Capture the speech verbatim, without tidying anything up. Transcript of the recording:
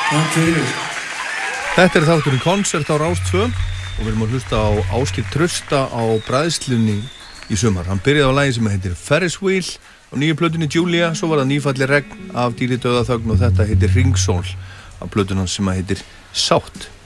Takk fyrir. Þetta er þátturinn Konsert á Rás tvö og við erum að hlusta á Ásgeir Trausta á bræðslunni í sumar. Hann byrjaði á lagi sem heitir Ferris Wheel á nýju plötunni Julia, svo var það nýfalli regn af Dýri dauðaþögn og þetta heitir Ringsól á plötunum sem heitir Sátt.